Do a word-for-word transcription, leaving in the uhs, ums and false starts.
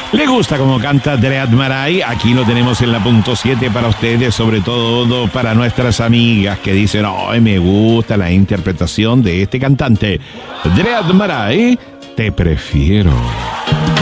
¿Le gusta cómo canta Dread Marai? Aquí lo tenemos en la punto siete para ustedes, sobre todo para nuestras amigas que dicen, ay, me gusta la interpretación de este cantante. Dread Marai, te prefiero.